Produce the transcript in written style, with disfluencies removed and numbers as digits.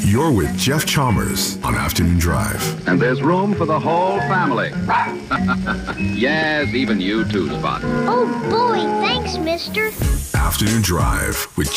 You're with Jeff Chalmers on Afternoon Drive. And there's room for the whole family. Yes, even you too, Spot. Oh, boy, thanks, mister. Afternoon Drive with